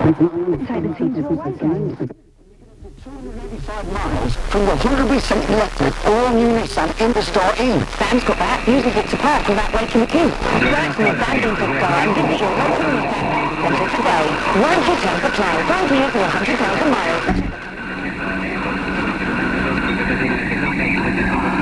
Take the team to away games. 285 miles from the 100% electric all-new Nissan Interstar E. Sam's got that. Use the Victor Park without breaking the queue. Work from the van Interstar and visit your local Nissan. Enter today. One hit on the play. Guaranteed for 100,000 miles.